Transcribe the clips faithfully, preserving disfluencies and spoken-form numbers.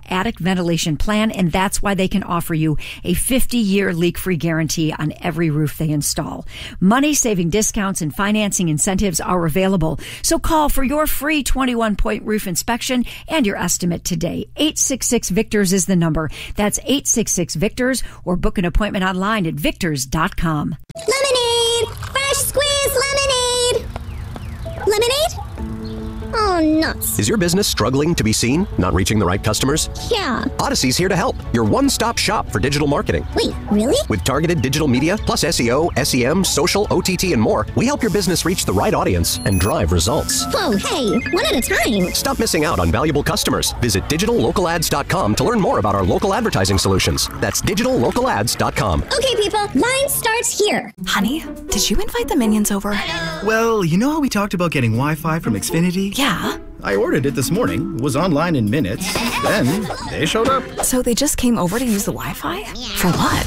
attic ventilation plan, and that's why they can offer you a fifty-year leak-free guarantee on every roof they install. Money-saving discounts and financing incentives are available, so call for your free twenty-one point roof inspection and your estimate today. eight six six Victors is the number. That's eight six six Victors, or book an appointment online at victors dot com. Lemonade! Fresh squeezed lemonade! Lemonade? Oh, nuts. Is your business struggling to be seen? Not reaching the right customers? Yeah. Odyssey's here to help. Your one-stop shop for digital marketing. Wait, really? With targeted digital media, plus S E O, S E M, social, O T T, and more, we help your business reach the right audience and drive results. Whoa, hey, one at a time. Stop missing out on valuable customers. Visit digital local ads dot com to learn more about our local advertising solutions. That's digital local ads dot com. Okay, people, line starts here. Honey, did you invite the minions over? Well, you know how we talked about getting Wi-Fi from Xfinity? Yeah. I ordered it this morning, was online in minutes, then they showed up. So they just came over to use the Wi-Fi? For what?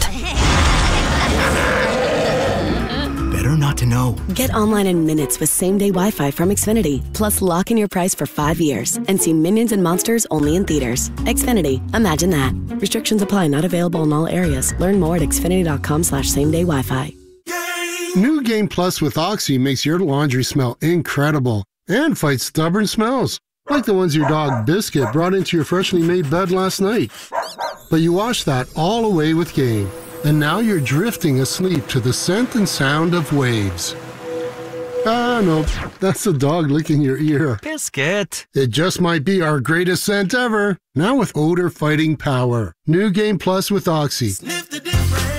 Better not to know. Get online in minutes with same-day Wi-Fi from Xfinity. Plus, lock in your price for five years and see Minions and Monsters only in theaters. Xfinity. Imagine that. Restrictions apply. Not available in all areas. Learn more at xfinity dot com slash same-day Wi-Fi. New Game Plus with Oxy makes your laundry smell incredible and fights stubborn smells, like the ones your dog Biscuit brought into your freshly made bed last night. But you wash that all away with Game, and now you're drifting asleep to the scent and sound of waves. Ah, no, that's the dog licking your ear. Biscuit. It just might be our greatest scent ever, now with odor-fighting power. New Game Plus with Oxy. Sniff the difference.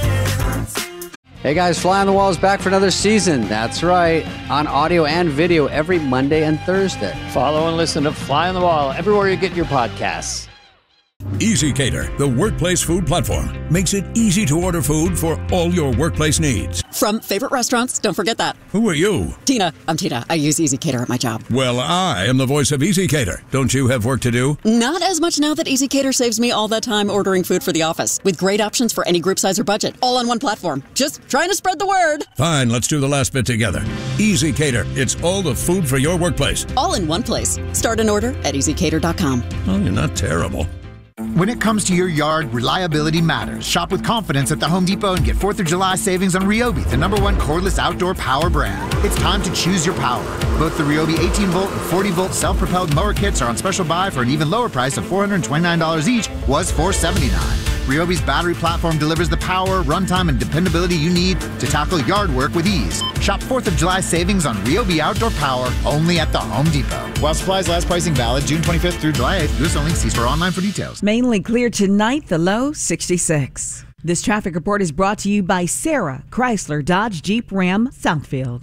Hey guys, Fly on the Wall is back for another season. That's right, on audio and video every Monday and Thursday. Follow and listen to Fly on the Wall everywhere you get your podcasts. EasyCater, the workplace food platform, makes it easy to order food for all your workplace needs. From favorite restaurants, don't forget that. Who are you? Tina. I'm Tina. I use EasyCater at my job. Well, I am the voice of EasyCater. Don't you have work to do? Not as much now that EasyCater saves me all that time ordering food for the office, with great options for any group size or budget, all on one platform. Just trying to spread the word. Fine, let's do the last bit together. EasyCater, it's all the food for your workplace. All in one place. Start an order at easy cater dot com. Oh, you're not terrible. When it comes to your yard, reliability matters. Shop with confidence at the Home Depot and get fourth of July savings on Ryobi, the number one cordless outdoor power brand. It's time to choose your power. Both the Ryobi eighteen volt and forty volt self-propelled mower kits are on special buy for an even lower price of four hundred twenty-nine dollars each, was four hundred seventy-nine dollars. Ryobi's battery platform delivers the power, runtime, and dependability you need to tackle yard work with ease. Shop fourth of July savings on Ryobi outdoor power only at the Home Depot. While supplies last, pricing valid June twenty-fifth through July eighth. U S only. See store online for details. Mainly clear tonight, the low sixty-six. This traffic report is brought to you by Sarah Chrysler Dodge Jeep Ram Southfield.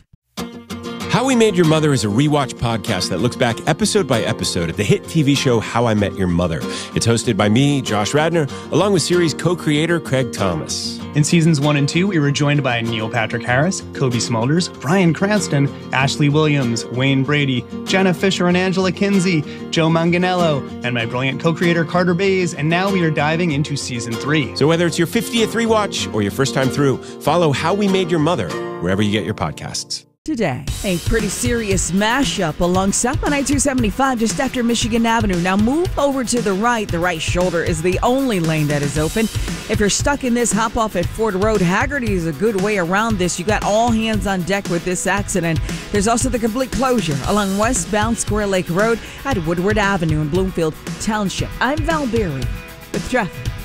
How We Made Your Mother is a rewatch podcast that looks back episode by episode at the hit T V show How I Met Your Mother. It's hosted by me, Josh Radnor, along with series co-creator Craig Thomas. In seasons one and two, we were joined by Neil Patrick Harris, Kobe Smulders, Bryan Cranston, Ashley Williams, Wayne Brady, Jenna Fisher and Angela Kinsey, Joe Manganiello, and my brilliant co-creator Carter Bays, and now we are diving into season three. So whether it's your fiftieth rewatch or your first time through, follow How We Made Your Mother wherever you get your podcasts. Today, a pretty serious mashup along Southbound I two seventy-five just after Michigan Avenue. Now move over to the right. The right shoulder is the only lane that is open. If you're stuck in this, hop off at Ford Road. Haggerty is a good way around this. You got all hands on deck with this accident. There's also the complete closure along westbound Square Lake Road at Woodward Avenue in Bloomfield Township. I'm Val Berry with traffic.